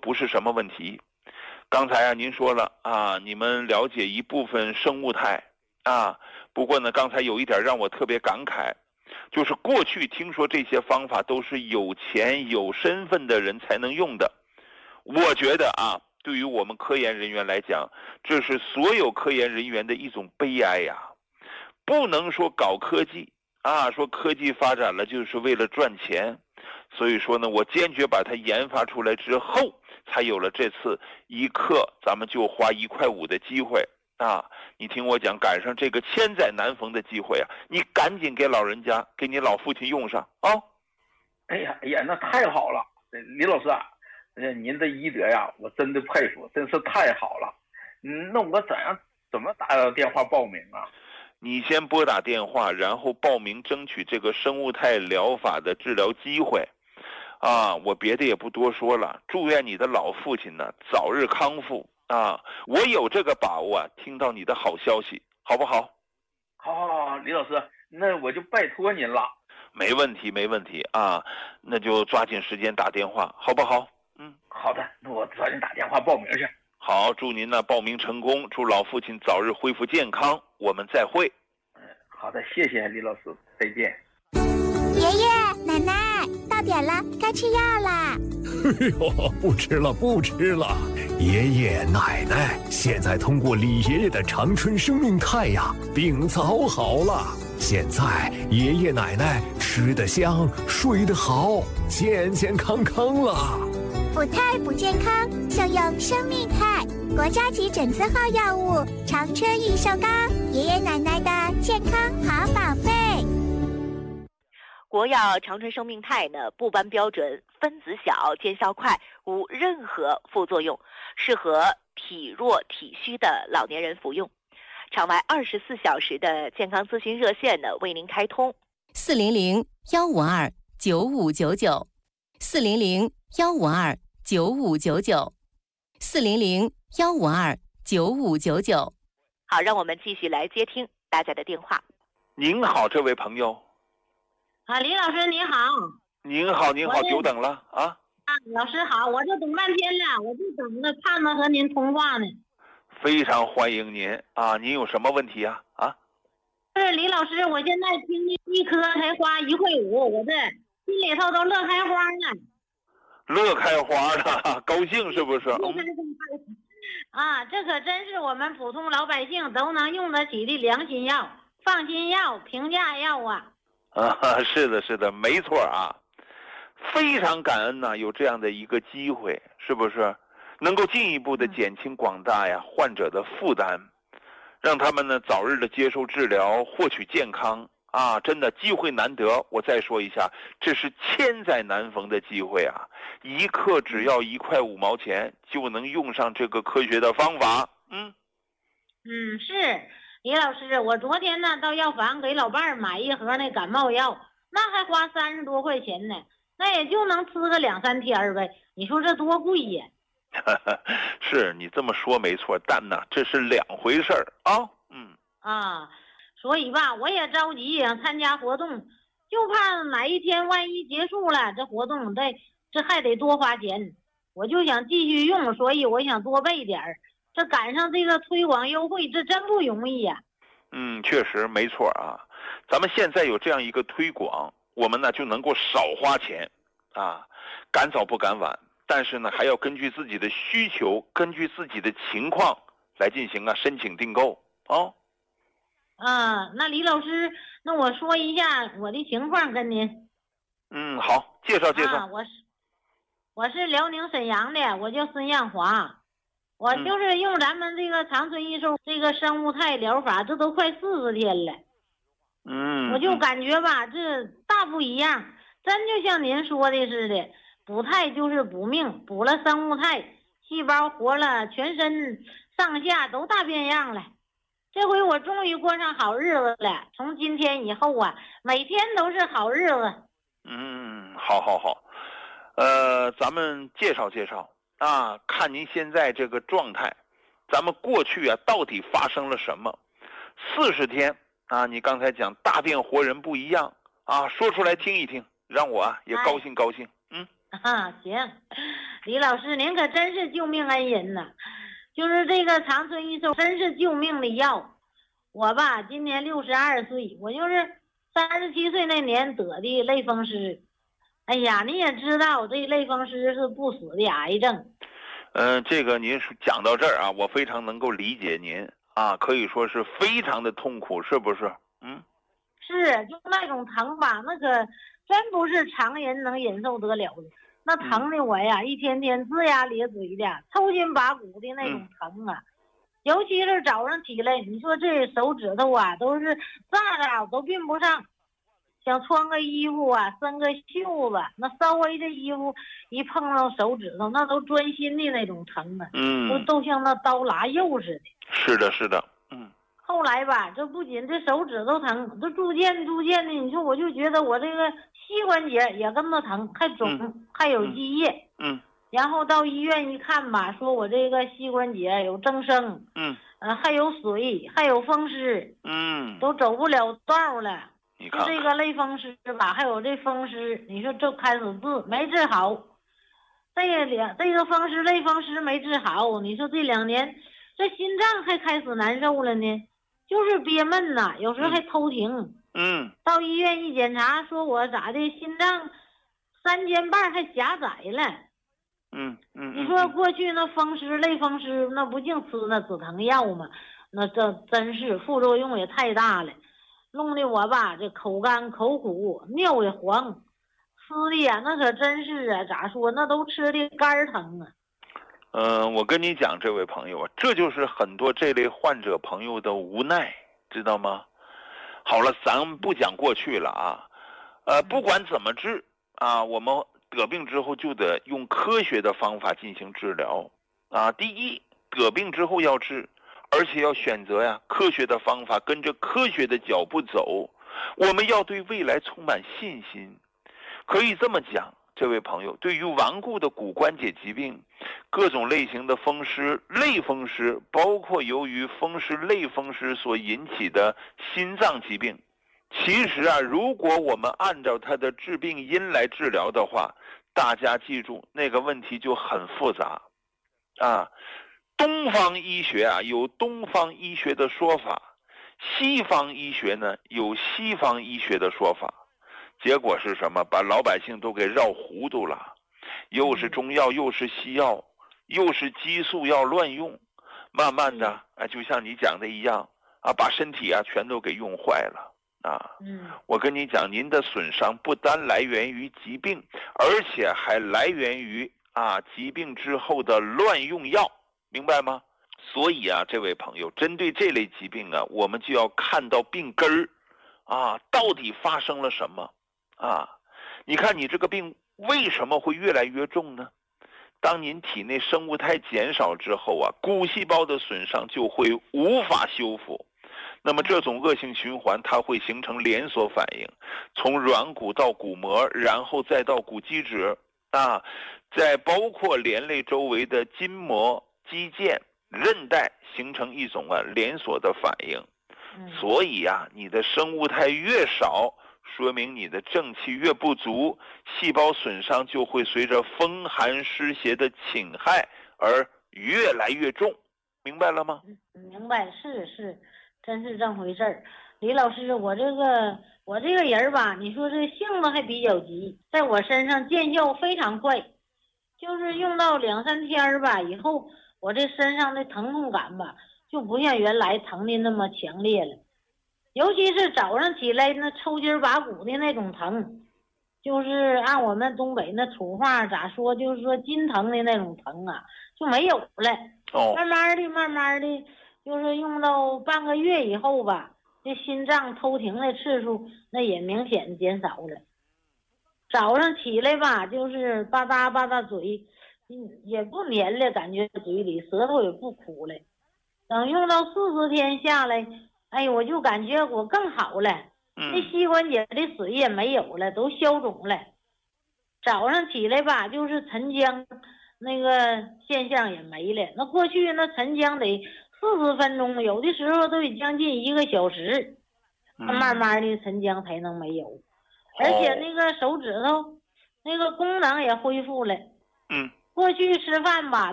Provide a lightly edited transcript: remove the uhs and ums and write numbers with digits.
不是什么问题。刚才啊您说了啊，你们了解一部分生物态啊，不过呢刚才有一点让我特别感慨，就是过去听说这些方法都是有钱有身份的人才能用的。我觉得啊，对于我们科研人员来讲，这是所有科研人员的一种悲哀呀。不能说搞科技啊，说科技发展了就是为了赚钱，所以说呢，我坚决把它研发出来之后，才有了这次一克咱们就花1.5块的机会啊！你听我讲，赶上这个千载难逢的机会啊，你赶紧给老人家，给你老父亲用上啊！ 哎呀，那太好了，李老师啊，您的医德呀，我真的佩服，真是太好了。那我怎么打电话报名啊？ 你先拨打电话，然后报名争取这个生物态疗法的治疗机会。啊，我别的也不多说了，祝愿你的老父亲呢早日康复啊！我有这个把握啊，听到你的好消息，好不好？ 好，李老师，那我就拜托您了。 没问题，没问题啊，那就抓紧时间打电话，好不好？ 好的，那我抓紧打电话报名去。 好，祝您呢报名成功，祝老父亲早日恢复健康，我们再会。 好的，谢谢李老师，再见。 爷爷奶奶，到点了，该吃药啦。 哎呦，不吃了，不吃了。爷爷奶奶现在通过李爷爷的长春生命态呀，病早好了。现在爷爷奶奶吃得香，睡得好，健健康康了。 补态补健康，就用生命态，国家级准字号药物，长春益寿膏，爷爷奶奶的健康好宝贝。 国药长春生命态呢，部班标准，分子小，见效快，无任何副作用，适合体弱体虚的老年人服用。场外24小时的健康咨询热线呢，为您开通 400-152-9599，400-152-9599。 好，让我们继续来接听大家的电话。 您好，这位朋友。 啊，李老师你好。 您好，久等了啊。 老师好，我就等半天了，我就等着盼着和您通话呢。 非常欢迎您啊！您有什么问题啊？ 是李老师，我现在听一颗才花1.5块，我这心里头都乐开花了。 乐开花了，高兴是不是？ 啊，这可真是我们普通老百姓都能用得起的良心药、放心药、平价药啊！ 是的，没错啊，非常感恩呐，有这样的一个机会，是不是？能够进一步的减轻广大患者的负担，让他们呢早日的接受治疗，获取健康啊！真的机会难得，我再说一下，这是千载难逢的机会啊！一克只要1.5块就能用上这个科学的方法。 是李老师，我昨天呢到药房给老伴儿买一盒那感冒药，那还花30多块钱呢，那也就能吃个2、3天呗。你说这多贵呀！ 是你这么说没错，但呢这是两回事儿啊。 所以吧，我也着急想参加活动，就怕哪一天万一结束了这活动，这还得多花钱，我就想继续用，所以我想多备点儿。这赶上这个推广优惠，这真不容易呀。 确实没错啊。咱们现在有这样一个推广，我们呢就能够少花钱啊，赶早不赶晚。但是呢，还要根据自己的需求，根据自己的情况来进行申请订购那李老师，那我说一下我的情况跟您。 好，介绍。 我是辽宁沈阳的，我叫孙艳华，我就是用咱们这个长春益寿这个生物态疗法，这都快40天了。我就感觉吧，这大不一样，真就像您说的似的。补态就是补命，补了生物态，细胞活了，全身上下都大变样了。这回我终于过上好日子了，从今天以后啊，每天都是好日子。 好。咱们介绍啊，看您现在这个状态，咱们过去到底发生了什么？40天啊，你刚才讲大变活人不一样啊，说出来听一听，让我也高兴。 行，李老师您可真是救命恩人呐！就是这个长春益寿真是救命的药。我吧今年62岁，我就是37岁那年得的类风湿。哎呀，你也知道这类风湿是不死的癌症。 这个您讲到这儿啊，我非常能够理解您啊，可以说是非常的痛苦，是不是？ 是，就那种疼吧，那可真不是常人能忍受得了的。那疼的我呀，一天天龇牙咧嘴的，抽筋拔骨的那种疼啊。尤其是早上起来，你说这手指头啊，都是咋咋都并不上。想穿个衣服啊，伸个袖子，那稍微的衣服一碰到手指头，那都钻心的那种疼啊，都像那刀剌肉似的。是的，是的，后来吧，这不仅这手指头疼，这逐渐的，你说我就觉得我这个膝关节也跟着疼，还肿，还有积液。然后到医院一看吧，说我这个膝关节有增生，还有水，还有风湿，都走不了道了。就这个类风湿吧，还有这风湿，你说就开始治没治好，这个风湿类风湿没治好，你说这2年这心脏还开始难受了呢，就是憋闷呐，有时候还偷停。到医院一检查，说我咋的心脏3间半还狭窄了。你说过去那风湿类风湿那不净吃那止疼药吗？那这真是副作用也太大了。弄得我吧，这口干口苦，尿也黄，吃的呀，那可真是啊，咋说，那都吃的肝疼啊。 我跟你讲，这位朋友啊，这就是很多这类患者朋友的无奈，知道吗？好了，咱们不讲过去了啊，不管怎么治啊，我们得病之后就得用科学的方法进行治疗啊。第一，得病之后要治。而且要选择呀科学的方法，跟着科学的脚步走。我们要对未来充满信心。可以这么讲，这位朋友，对于顽固的骨关节疾病，各种类型的风湿、类风湿，包括由于风湿、类风湿所引起的心脏疾病，其实啊，如果我们按照它的致病因来治疗的话，大家记住那个问题就很复杂啊。东方医学啊有东方医学的说法，西方医学呢有西方医学的说法，结果是什么？把老百姓都给绕糊涂了，又是中药，又是西药，又是激素药乱用，慢慢的就像你讲的一样啊，把身体啊全都给用坏了啊。我跟你讲，您的损伤不单来源于疾病，而且还来源于疾病之后的乱用药。明白吗？所以啊，这位朋友，针对这类疾病啊，我们就要看到病根儿到底发生了什么你看你这个病为什么会越来越重呢？当您体内生物肽减少之后骨细胞的损伤就会无法修复，那么这种恶性循环它会形成连锁反应，从软骨到骨膜，然后再到骨基质再包括连累周围的筋膜、肌腱、韧带，形成一种连锁的反应。所以你的生物肽越少，说明你的正气越不足，细胞损伤就会随着风寒湿邪的侵害而越来越重。明白了吗？ 明白，是，真是这么回事儿。李老师，我这个人吧，你说这性子还比较急，在我身上见效非常快，就是用到2、3天吧以后，我这身上的疼痛感吧，就不像原来疼的那么强烈了。尤其是早上起来那抽筋拔骨的那种疼，就是按我们东北那土话咋说，就是说筋疼的那种疼就没有了。慢慢的，就是用到半个月以后吧，这心脏偷停的次数那也明显减少了。早上起来吧，就是吧嗒吧嗒嘴，也不黏了，感觉嘴里舌头也不苦了。等用到40天下来，我就感觉我更好了，这膝关节的水也没有了，都消肿了。早上起来吧，就是沉僵那个现象也没了。那过去那沉僵得40分钟，有的时候都得将近1个小时，慢慢的沉僵才能没有。而且那个手指头那个功能也恢复了。 嗯。 过去吃饭吧，